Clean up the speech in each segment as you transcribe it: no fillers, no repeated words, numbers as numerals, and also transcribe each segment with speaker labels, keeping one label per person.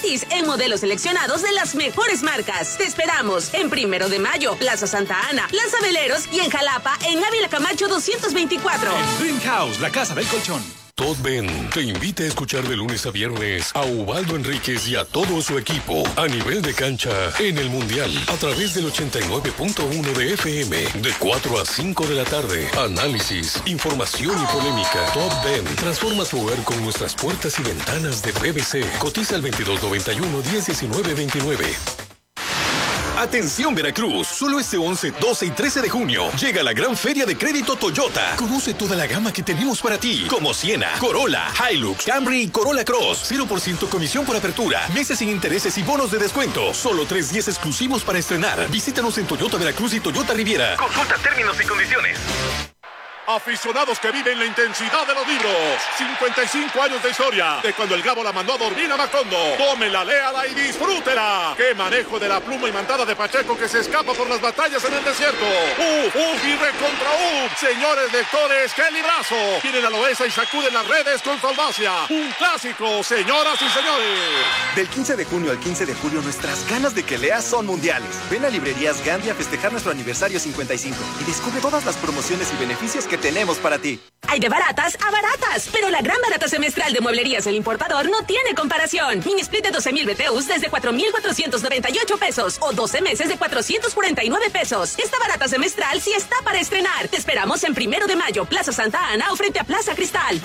Speaker 1: gratis en modelos seleccionados de las mejores marcas. Te esperamos en 1 de Mayo, Plaza Santa Ana, Plaza Veleros y en Jalapa, en Ávila Camacho 224.
Speaker 2: Dream House, la casa del colchón.
Speaker 3: Todd Ben te invita a escuchar de lunes a viernes a Ubaldo Enríquez y a todo su equipo a nivel de cancha en el Mundial a través del 89.1 de FM de 4 a 5 de la tarde. Análisis, información y polémica. Todd Ben transforma su hogar con nuestras puertas y ventanas de PVC. Cotiza al 2291-101929.
Speaker 4: Atención Veracruz, solo este 11, 12 y 13 de junio llega la gran feria de crédito Toyota. Conoce toda la gama que tenemos para ti, como Siena, Corolla, Hilux, Camry y Corolla Cross. 0% comisión por apertura, meses sin intereses y bonos de descuento. Solo 3 días exclusivos para estrenar. Visítanos en Toyota Veracruz y Toyota Riviera. Consulta términos y condiciones.
Speaker 5: Aficionados que viven la intensidad de los libros. 55 años de historia. De cuando el Gabo la mandó a dormir a Macondo. Tómela, léala y disfrútela. Qué manejo de la pluma imantada de Pacheco que se escapa por las batallas en el desierto. Y recontra Señores lectores, qué librazo. Tienen a Loesa y sacuden las redes con su audacia. Un clásico, señoras y señores.
Speaker 6: Del 15 de junio al 15 de julio, nuestras ganas de que leas son mundiales. Ven a Librerías Gandhi a festejar nuestro aniversario 55 y descubre todas las promociones y beneficios que tenemos para ti.
Speaker 1: Hay de baratas a baratas, pero la gran barata semestral de Mueblerías El Importador no tiene comparación. Mini split de 12,000 BTUs desde 4,498 pesos o 12 meses de 449 pesos. Esta barata semestral sí está para estrenar. Te esperamos en 1 de Mayo, Plaza Santa Ana o frente a Plaza Cristal.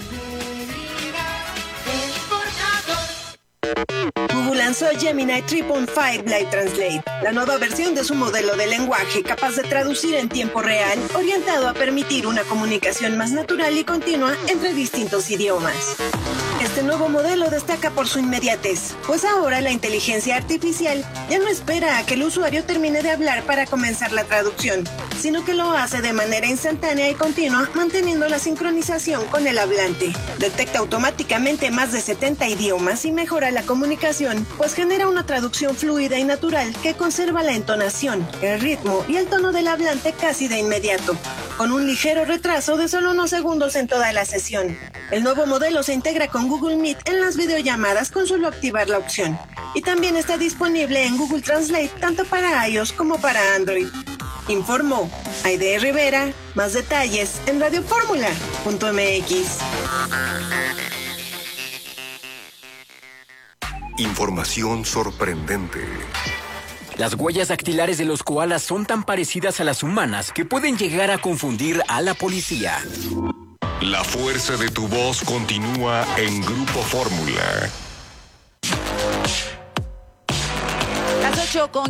Speaker 7: Google lanzó Gemini 3.5 Live Translate, la nueva versión de su modelo de lenguaje capaz de traducir en tiempo real, orientado a permitir una comunicación más natural y continua entre distintos idiomas. Este nuevo modelo destaca por su inmediatez, pues ahora la inteligencia artificial ya no espera a que el usuario termine de hablar para comenzar la traducción, sino que lo hace de manera instantánea y continua, manteniendo la sincronización con el hablante. Detecta automáticamente más de 70 idiomas y mejora la comunicación, pues genera una traducción fluida y natural que conserva la entonación, el ritmo y el tono del hablante casi de inmediato, con un ligero retraso de solo unos segundos en toda la sesión. El nuevo modelo se integra con Google Meet en las videollamadas con solo activar la opción. Y también está disponible en Google Translate tanto para iOS como para Android. Informó Aide Rivera. Más detalles en radioformula.mx.
Speaker 8: Información sorprendente.
Speaker 9: Las huellas dactilares de los koalas son tan parecidas a las humanas que pueden llegar a confundir a la policía.
Speaker 8: La fuerza de tu voz continúa en Grupo Fórmula.
Speaker 10: Las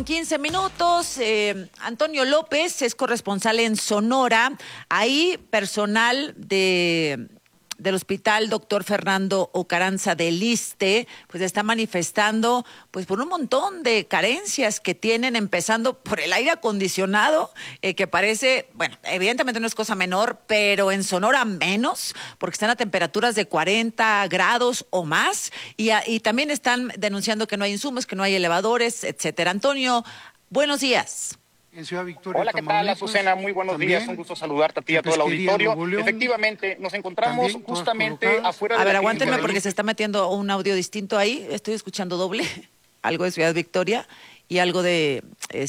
Speaker 10: 8:15. Antonio López es corresponsal en Sonora. Ahí personal del Hospital Dr. Fernando Ocaranza del ISSSTE, pues está manifestando pues por un montón de carencias que tienen, empezando por el aire acondicionado, que parece, bueno, evidentemente no es cosa menor, pero en Sonora menos, porque están a temperaturas de 40 grados o más, y también están denunciando que no hay insumos, que no hay elevadores, etcétera. Antonio, buenos días.
Speaker 11: En Ciudad Victoria.
Speaker 12: Hola, ¿qué tal, Azucena? Muy buenos días, un gusto saludarte a ti y a todo el auditorio. Efectivamente, nos encontramos justamente afuera de...
Speaker 10: A ver, aguántenme porque se está metiendo un audio distinto ahí, estoy escuchando doble, algo de Ciudad Victoria y algo de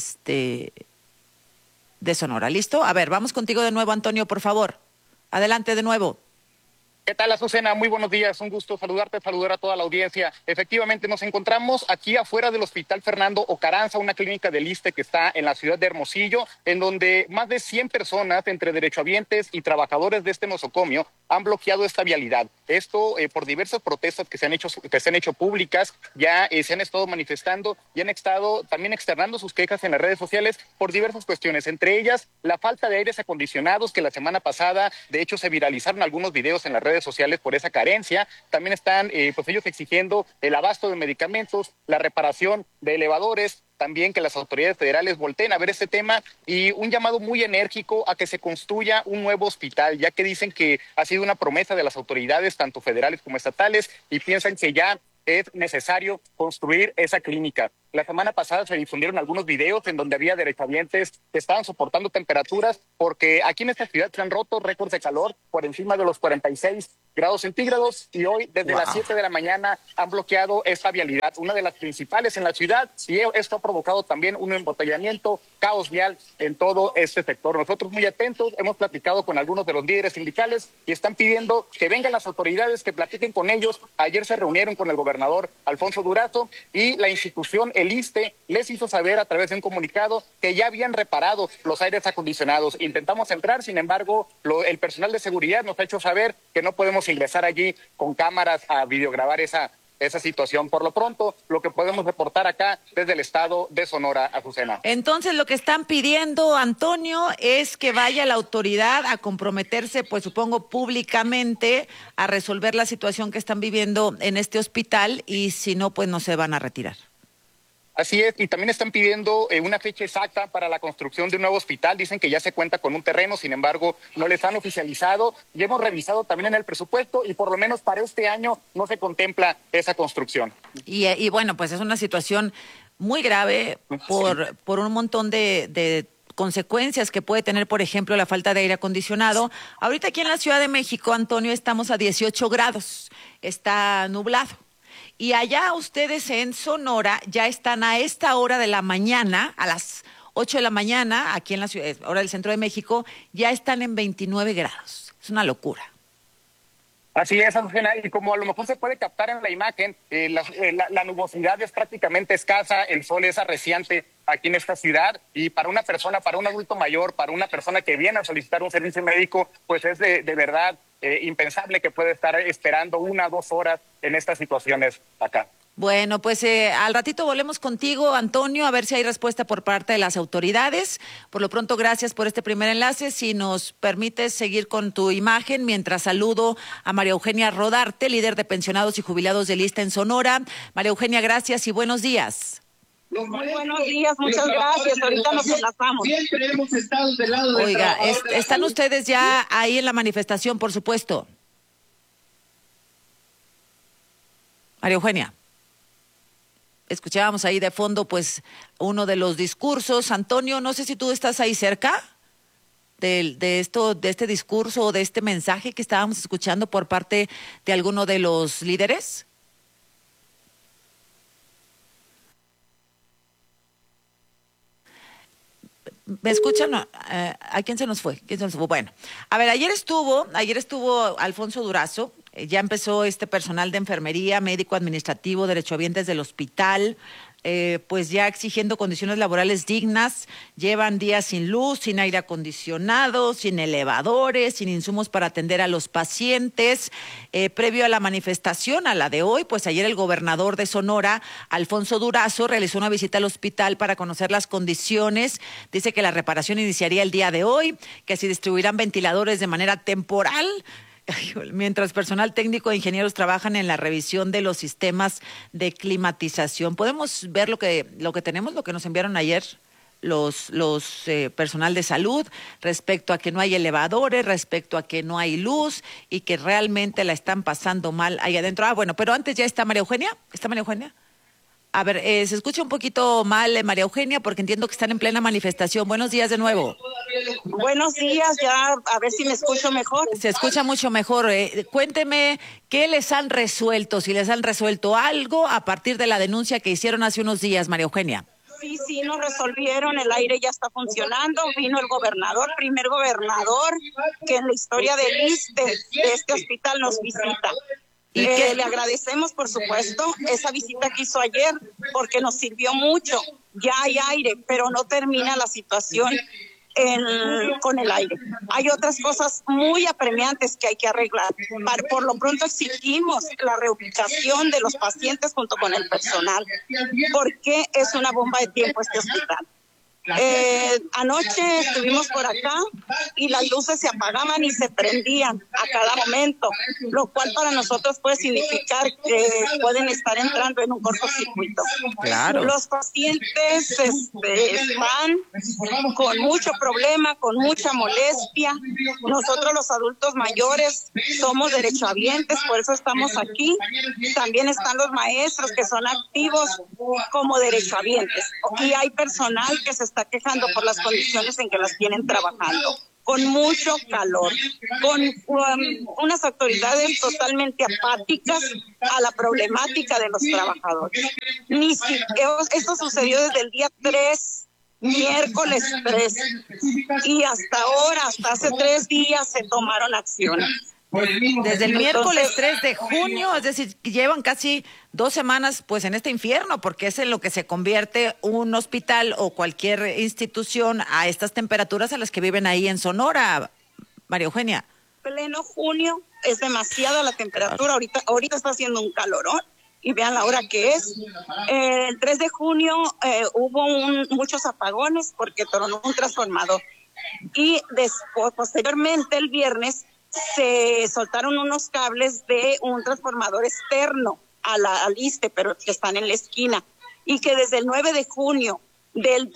Speaker 10: Sonora, ¿listo? A ver, vamos contigo de nuevo, Antonio, por favor. Adelante de nuevo.
Speaker 12: ¿Qué tal, Azucena? Muy buenos días, un gusto saludarte, saludar a toda la audiencia. Efectivamente, nos encontramos aquí afuera del Hospital Fernando Ocaranza, una clínica del ISSSTE que está en la ciudad de Hermosillo, en donde más de 100 personas, entre derechohabientes y trabajadores de este nosocomio, han bloqueado esta vialidad. Esto por diversas protestas que se han hecho públicas, ya se han estado manifestando y han estado también externando sus quejas en las redes sociales por diversas cuestiones, entre ellas la falta de aires acondicionados, que la semana pasada, de hecho, se viralizaron algunos videos en las redes sociales por esa carencia. También están pues ellos exigiendo el abasto de medicamentos, la reparación de elevadores, también que las autoridades federales volteen a ver este tema y un llamado muy enérgico a que se construya un nuevo hospital, ya que dicen que ha sido una promesa de las autoridades, tanto federales como estatales, y piensan que ya es necesario construir esa clínica. La semana pasada se difundieron algunos videos en donde había derechohabientes que estaban soportando temperaturas, porque aquí en esta ciudad se han roto récords de calor por encima de los 46 grados centígrados, y hoy desde las 7 de la mañana han bloqueado esta vialidad, una de las principales en la ciudad, y esto ha provocado también un embotellamiento, caos vial en todo este sector. Nosotros muy atentos, hemos platicado con algunos de los líderes sindicales y están pidiendo que vengan las autoridades, que platiquen con ellos. Ayer se reunieron con el gobernador Alfonso Durazo y la institución, el ISSSTE, les hizo saber a través de un comunicado que ya habían reparado los aires acondicionados. Intentamos entrar, sin embargo, el personal de seguridad nos ha hecho saber que no podemos ingresar allí con cámaras a videograbar esa situación. Por lo pronto, lo que podemos reportar acá desde el estado de Sonora, Azucena.
Speaker 10: Entonces, lo que están pidiendo, Antonio, es que vaya la autoridad a comprometerse, pues supongo públicamente, a resolver la situación que están viviendo en este hospital, y si no, pues no se van a retirar.
Speaker 12: Así es, y también están pidiendo una fecha exacta para la construcción de un nuevo hospital. Dicen que ya se cuenta con un terreno, sin embargo, no les han oficializado, y hemos revisado también en el presupuesto, y por lo menos para este año no se contempla esa construcción.
Speaker 10: Y bueno, pues es una situación muy grave por un montón de consecuencias que puede tener, por ejemplo, la falta de aire acondicionado. Ahorita aquí en la Ciudad de México, Antonio, estamos a 18 grados, está nublado. Y allá ustedes en Sonora ya están a esta hora de la mañana, a las 8 de la mañana, aquí en la ciudad, hora del centro de México, ya están en 29 grados. Es una locura.
Speaker 12: Así es, Ángela, y como a lo mejor se puede captar en la imagen, la nubosidad es prácticamente escasa, el sol es arreciante aquí en esta ciudad, y para una persona, para un adulto mayor, para una persona que viene a solicitar un servicio médico, pues es de verdad impensable que pueda estar esperando 1 o 2 horas en estas situaciones acá.
Speaker 10: Bueno, pues al ratito volvemos contigo, Antonio, a ver si hay respuesta por parte de las autoridades. Por lo pronto, gracias por este primer enlace. Si nos permites seguir con tu imagen, mientras saludo a María Eugenia Rodarte, líder de pensionados y jubilados del ISSSTE en Sonora. María Eugenia, gracias y buenos días.
Speaker 11: Muy buenos días, muchas gracias. Ahorita nos enlazamos. Siempre hemos estado del lado de
Speaker 10: Oiga, están ustedes ya ahí en la manifestación, por supuesto. María Eugenia. Escuchábamos ahí de fondo, pues, uno de los discursos. Antonio, no sé si tú estás ahí cerca de este discurso o de este mensaje que estábamos escuchando por parte de alguno de los líderes. ¿Me escuchan? ¿A quién se nos fue? Bueno, a ver, ayer estuvo Alfonso Durazo. Ya empezó este personal de enfermería, médico administrativo, derechohabientes del hospital, pues ya exigiendo condiciones laborales dignas. Llevan días sin luz, sin aire acondicionado, sin elevadores, sin insumos para atender a los pacientes. Previo a la manifestación, a la de hoy, pues ayer el gobernador de Sonora, Alfonso Durazo, realizó una visita al hospital para conocer las condiciones. Dice que la reparación iniciaría el día de hoy, que se distribuirán ventiladores de manera temporal, mientras personal técnico e ingenieros trabajan en la revisión de los sistemas de climatización. ¿Podemos ver lo que tenemos, lo que nos enviaron ayer los personal de salud, respecto a que no hay elevadores, respecto a que no hay luz y que realmente la están pasando mal ahí adentro? Bueno, pero antes ya está María Eugenia. ¿Está María Eugenia? A ver, se escucha un poquito mal, María Eugenia, porque entiendo que están en plena manifestación. Buenos días de nuevo.
Speaker 11: Buenos días, ya a ver si me escucho mejor.
Speaker 10: Se escucha mucho mejor. Cuénteme qué les han resuelto, si les han resuelto algo a partir de la denuncia que hicieron hace unos días, María Eugenia.
Speaker 11: Sí, nos resolvieron, el aire ya está funcionando, vino el gobernador, primer gobernador que en la historia del ISSSTE, de este hospital, nos visita. ¿Y le agradecemos, por supuesto, esa visita que hizo ayer, porque nos sirvió mucho. Ya hay aire, pero no termina la situación con el aire. Hay otras cosas muy apremiantes que hay que arreglar. Por lo pronto exigimos la reubicación de los pacientes junto con el personal, porque es una bomba de tiempo este hospital. Anoche estuvimos por acá y las luces se apagaban y se prendían a cada momento, lo cual para nosotros puede significar que pueden estar entrando en un cortocircuito.
Speaker 10: Claro.
Speaker 11: Los pacientes van con mucho problema, con mucha molestia. Nosotros los adultos mayores somos derechohabientes, por eso estamos aquí. También están los maestros que son activos como derechohabientes. Y hay personal que se está quejando por las condiciones en que las tienen trabajando, con mucho calor, con unas autoridades totalmente apáticas a la problemática de los trabajadores. Esto sucedió desde el día 3, miércoles 3, y hasta ahora, hasta hace 3 días se tomaron acciones.
Speaker 10: Desde el miércoles 3 de junio, es decir, llevan casi 2 semanas pues en este infierno, porque es en lo que se convierte un hospital o cualquier institución a estas temperaturas a las que viven ahí en Sonora, María Eugenia.
Speaker 11: Pleno junio, es demasiada la temperatura, ahorita está haciendo un calorón, y vean la hora que es. El 3 de junio hubo muchos apagones porque tronó un transformador, y después, posteriormente el viernes, se soltaron unos cables de un transformador externo al ISSSTE, pero que están en la esquina, y que desde el 9 de junio del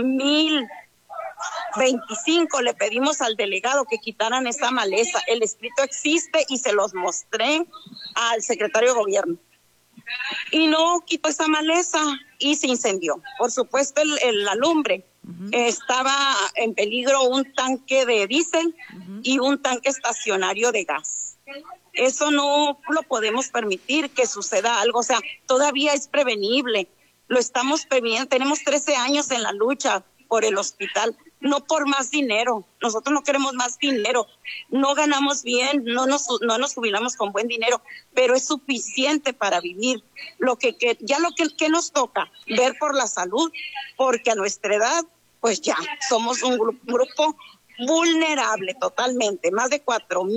Speaker 11: 2025 le pedimos al delegado que quitaran esa maleza. El escrito existe y se los mostré al secretario de gobierno. Y no quitó esa maleza y se incendió. Por supuesto, la lumbre. Estaba en peligro un tanque de diésel y un tanque estacionario de gas. Eso no lo podemos permitir que suceda algo, o sea, todavía es prevenible. Lo estamos previniendo, tenemos 13 años en la lucha por el hospital, no por más dinero. Nosotros no queremos más dinero, no ganamos bien, no nos jubilamos con buen dinero, pero es suficiente para vivir. Lo que nos toca, ver por la salud, porque a nuestra edad, pues ya, somos un grupo vulnerable totalmente. Más de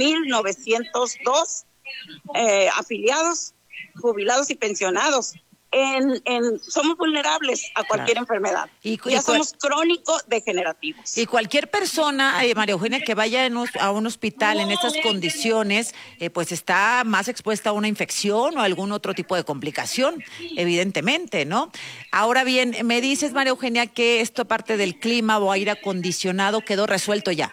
Speaker 11: 4,902 afiliados, jubilados y pensionados. Somos vulnerables a cualquier enfermedad. Ya somos crónicos degenerativos.
Speaker 10: Y cualquier persona, María Eugenia, que vaya a un hospital en estas condiciones, pues está más expuesta a una infección o algún otro tipo de complicación, evidentemente, ¿no? Ahora bien, me dices, María Eugenia, que esto parte del clima o aire acondicionado quedó resuelto ya.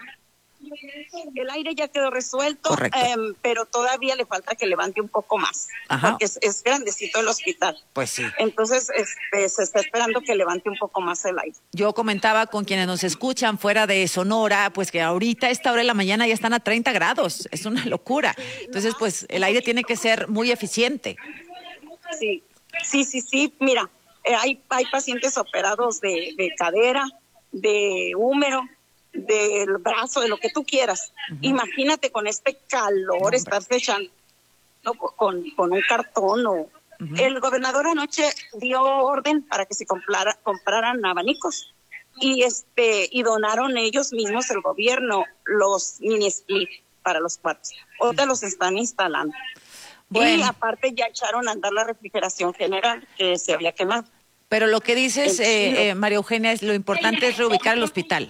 Speaker 11: El aire ya quedó resuelto, pero todavía le falta que levante un poco más. Ajá. Porque es grandecito el hospital.
Speaker 10: Pues sí.
Speaker 11: Entonces se está esperando que levante un poco más el aire.
Speaker 10: Yo comentaba con quienes nos escuchan fuera de Sonora, pues que ahorita a esta hora de la mañana ya están a 30 grados. Es una locura. Entonces, pues el aire tiene que ser muy eficiente.
Speaker 11: Sí. Mira, hay pacientes operados de cadera, de húmero, del brazo, de lo que tú quieras. Imagínate con este calor estarse echando con un cartón. El gobernador anoche dio orden para que se compraran abanicos y donaron ellos mismos, el gobierno, los mini split para los cuartos. Ahorita los están instalando. Bueno. Y aparte ya echaron a andar la refrigeración general que se había quemado.
Speaker 10: Pero lo que dices, María Eugenia, lo importante es reubicar el hospital.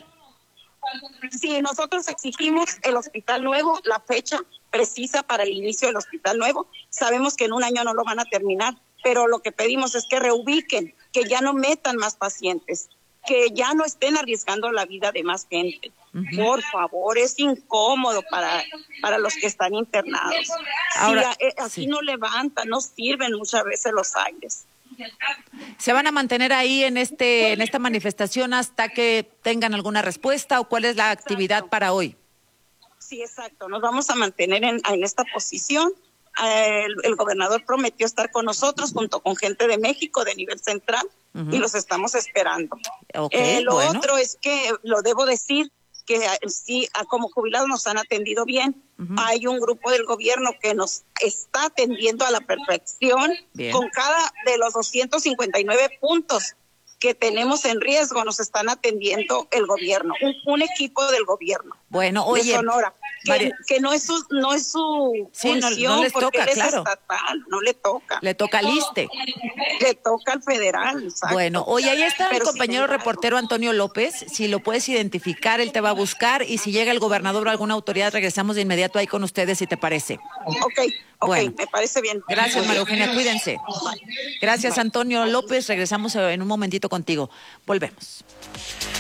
Speaker 11: Sí, nosotros exigimos el hospital nuevo, la fecha precisa para el inicio del hospital nuevo. Sabemos que en un año no lo van a terminar, pero lo que pedimos es que reubiquen, que ya no metan más pacientes, que ya no estén arriesgando la vida de más gente. Por favor, es incómodo para los que están internados. Ahora, así no levantan, no sirven muchas veces los aires.
Speaker 10: ¿Se van a mantener ahí en esta manifestación hasta que tengan alguna respuesta o cuál es la actividad para hoy?
Speaker 11: Sí, exacto. Nos vamos a mantener en esta posición. El gobernador prometió estar con nosotros junto con gente de México de nivel central y los estamos esperando. Otro es que, lo debo decir, que sí, como jubilados nos han atendido bien. Hay un grupo del gobierno que nos está atendiendo a la perfección. Bien. Con cada de los 259 puntos que tenemos en riesgo, nos están atendiendo el gobierno, un equipo del gobierno.
Speaker 10: Bueno, oye,
Speaker 11: de Sonora. que no es su
Speaker 10: sí,
Speaker 11: función,
Speaker 10: no les
Speaker 11: porque
Speaker 10: toca,
Speaker 11: él es
Speaker 10: claro.
Speaker 11: estatal, no le toca.
Speaker 10: Le toca al ISSSTE.
Speaker 11: Le toca al federal, exacto.
Speaker 10: Bueno, oye, ahí está el
Speaker 11: Pero
Speaker 10: compañero reportero Antonio López. Si lo puedes identificar, él te va a buscar. Y si llega el gobernador o alguna autoridad, regresamos de inmediato ahí con ustedes, si te parece.
Speaker 11: Ok, bueno, me parece bien.
Speaker 10: Gracias, María Eugenia, cuídense. Gracias, Antonio López. Regresamos en un momentito contigo. Volvemos.